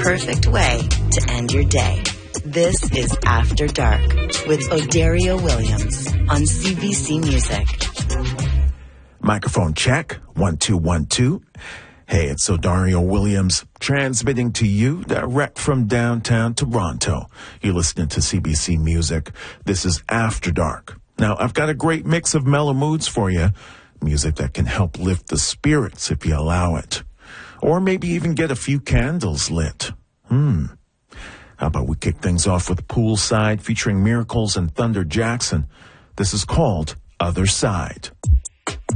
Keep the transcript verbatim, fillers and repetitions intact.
perfect way to end your day. This is After Dark with Odario Williams on C B C Music. Microphone check, one, two, one, two. Hey, it's Odario Williams transmitting to you direct from downtown Toronto. You're listening to C B C Music. This is After Dark. Now, I've got a great mix of mellow moods for you. Music that can help lift the spirits if you allow it. Or maybe even get a few candles lit. Hmm. How about we kick things off with Poolside featuring Miracles and Thunder Jackson. This is called Other Side.